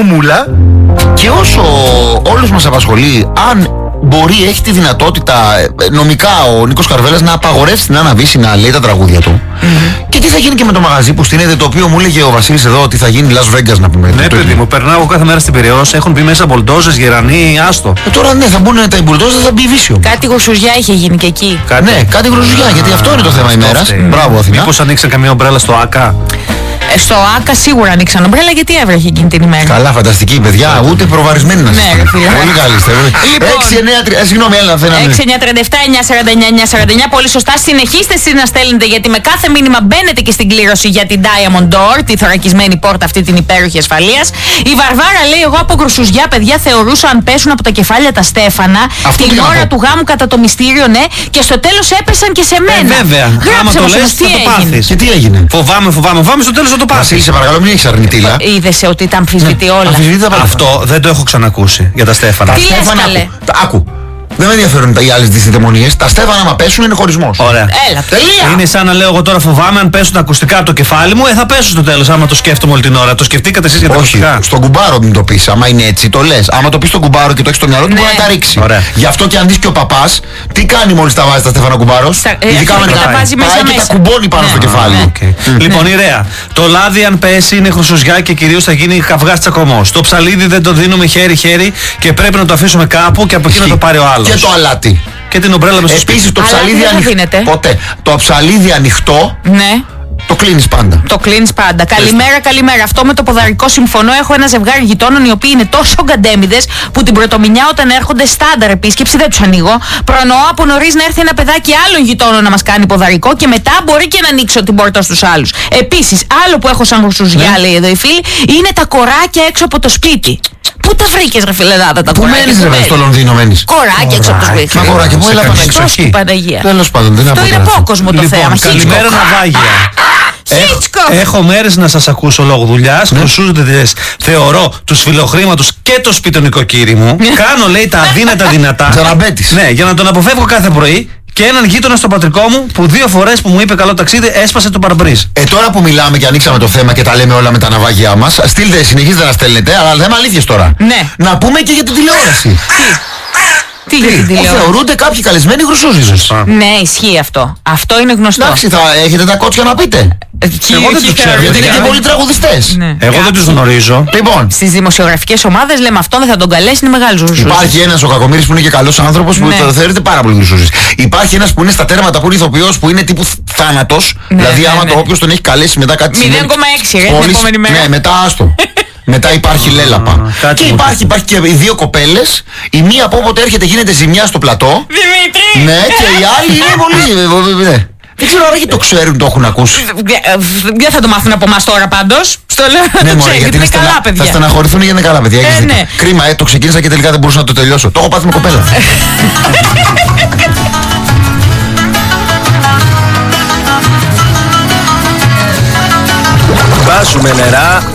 μούλα. Και όσο όλους μας απασχολεί, αν μπορεί, έχει τη δυνατότητα νομικά ο Νίκος Καρβέλας να απαγορεύσει την Άννα Βύση να λέει τα τραγούδια του. Και τι θα γίνει και με το μαγαζί που στείνεται, το οποίο μου έλεγε ο Βασίλης εδώ ότι θα γίνει Las Vegas, να πούμε. Ναι, παιδί μου, περνάω κάθε μέρα στην Πειραιώς, έχουν μπει μέσα μπολντόζες, γερανοί, άστο. Τώρα ναι, θα μπουν τα μπουλντόζες, θα μπει Βύσιο. Κάτι γρουσουζιά είχε γίνει και εκεί. Ναι, κάτι γρουσουζιά, γιατί αυτό είναι το θέμα ημέρας. Μπράβο, Αθηνά. Μήπως ανοίξαν καμία ομπρέλα στο ΑΚΑ? Στο ΆΚΑ σίγουρα ανοίξαν ομπρέλα, γιατί έβρεχε εκείνη την ημέρα. Καλά, φανταστική παιδιά, ούτε προβαρισμένοι να είστε. Ναι, ρε φίλε. Πολύ καλή είστε. 6-9, συγγνώμη, έλα, θέλω να 6-9-37-9-49-9-49. Πολύ σωστά. Συνεχίστε εσείς να στέλνετε, γιατί με κάθε μήνυμα μπαίνετε και στην κλήρωση για την Diamond Door, τη θωρακισμένη πόρτα αυτή την υπέροχη ασφαλείας. Η Βαρβάρα λέει: εγώ από γρουσουζιά, παιδιά, θεωρούσα αν πέσουν από τα κεφάλια τα στέφανα την ώρα του γάμου κατά το μυστήριο, ναι, και στο τέλος έπεσαν και σε μένα. Βέβαια. Άμα το λες, θα το πάθεις. Και τι έγινε? Φοβάμαι, στο τέλος θα το πάθεις. Βασίλη, σε παρακαλώ, μην έχεις αρνητήλα. Είδεσαι ότι τα αμφισβητεί όλα. Αυτό δεν το έχω ξανακούσει για τα Στέφανα. Τι λες, καλέ? Άκου. Δεν με ενδιαφέρουν οι άλλες δυσδαιμονίες. Τα Στέφανα, άμα πέσουν, είναι χωρισμός. Ωραία. Έλα, τελεία. Είναι σαν να λέω εγώ τώρα, φοβάμαι αν πέσουν τα ακουστικά από το κεφάλι μου, θα πέσουν στο τέλος. Άμα το σκέφτομαι όλη την ώρα. Το σκεφτήκατε εσείς για τα ακουστικά? Στον κουμπάρο μην το πεις. Άμα είναι έτσι, το λες. Άμα το πεις στον κουμπάρο και το έχεις στο μυαλό του, Ναι. μπορεί να τα ρίξει. Ωραία. Γι' αυτό και αν δεις και ο παπάς, τι κάνει μόλις τα βάζει τα Στέφανα κουμπάρος? Ειδικά αν τα βάζει μέσα πάει και μέσα. τα κουμπώνει πάνω στο κεφάλι. Λοιπόν, Ηρέα, το λάδι αν πέσει είναι χρυσουζιά και κυρίως θα γίνει καυγάς τσακωμός. Το ψαλίδι δεν το δίνουμε χέρι-χέρι και πρέπει να το αφήσουμε κάπου και από εκεί να το πάρει ο άλλος. Και το αλάτι. Και την ομπρέλα με στο σπίτι. Επίσης το Αλάτι ψαλίδι δεν το ανοιχτό. δίνετε. Ποτέ. Το ψαλίδι ανοιχτό Ναι. το κλείνεις πάντα. Το κλείνεις πάντα. Καλημέρα, καλημέρα. Αυτό με το ποδαρικό συμφωνώ. Έχω ένα ζευγάρι γειτόνων οι οποίοι είναι τόσο γκαντέμιδες που την πρωτομηνιά όταν έρχονται στάνταρ επίσκεψη δεν τους ανοίγω. Προνοώ από νωρίς να έρθει ένα παιδάκι άλλων γειτόνων να μας κάνει ποδαρικό και μετά μπορεί και να ανοίξω την πόρτα στους άλλους. Επίσης, άλλο που έχω σαν γρουσουζιά, λέει εδώ η φίλη, είναι τα κοράκια έξω από το σπίτι. Πού τα βρήκες, ρε φιλεδάδα, τα Πού κοράκια? μένεις, ρε, στο Λονδίνο μένεις? Κοράκια έξω από το σπίτι. Μα κοράκια, πού έλα Σε Παναγία. Χριστός του Παναγία. Τέλος πάντων, δεν Αυτό είναι αποτρέφει. απόκοσμο το θέμα. Λοιπόν, καλημέρα ναυάγια. Έχω μέρες να σας ακούσω λόγω δουλειάς. Χρυσούζοντες θεωρώ τους φιλοχρήματους και το σπίτι νοικοκύρι μου. Κάνω, λέει, τα αδύνατα δυνατά. Τζαραμπέτης. Ναι, για να τον αποφεύγω κάθε πρωί. Και έναν γείτονα στο πατρικό μου που 2 φορές που μου είπε καλό ταξίδι έσπασε το παρμπρίζ. Τώρα που μιλάμε και ανοίξαμε το θέμα και τα λέμε όλα με τα ναυάγια μας, στείλτε, συνεχίζετε να στέλνετε, αλλά θέμα αλήθειες τώρα. Ναι. Να πούμε και για την τηλεόραση. Τι για την τηλεόραση? Θεωρούνται κάποιοι καλεσμένοι χρυσούζιδες. Ναι, ισχύει αυτό. Αυτό είναι γνωστό. Εντάξει, θα έχετε τα κότσια να πείτε. Εγώ δεν τους ξέρω. Γιατί είναι και πολλοί τραγουδιστές. Ναι. Εγώ δεν τους γνωρίζω. Λοιπόν, Στις δημοσιογραφικές ομάδες λέμε αυτόν δεν θα τον καλέσει, είναι μεγάλος γρουσούζης. υπάρχει ένας ο Κακομοίρης που είναι και καλός άνθρωπος που Ναι. το θεωρείται πάρα πολύ χρυσούζης. Υπάρχει ένας που είναι στα τέρματα που είναι ηθοποιός που είναι τύπου θάνατος. Ναι, Δηλαδή, ναι, άμα ναι. το όποιος τον έχει καλέσει μετά κάτι 0,6 ρε, την Πόλης- επόμενη μέρα. Ναι, μετά άστο. Μετά υπάρχει λέλαπα. κάτι Και μου υπάρχει και οι 2 κοπέλες. Η μία από όποτε έρχεται γίνεται ζημιά στο πλατό. Δημήτρη! Ναι, και οι άλλοι είναι πολύ. Ναι. Δεν ξέρω αν το ξέρουν, το έχουν ακούσει. Δεν θα το μάθουν από εμάς τώρα πάντως. Στο λέω να Ναι, το μωρέ, ξέρει, γιατί είναι καλά θα παιδιά. στεναχωρηθούν γιατί είναι καλά παιδιά. Έχεις δίκιο. ναι. Κρίμα, το ξεκίνησα και τελικά δεν μπορούσα να το τελειώσω. Το έχω πάθει με κοπέλα. Βάζουμε νερά.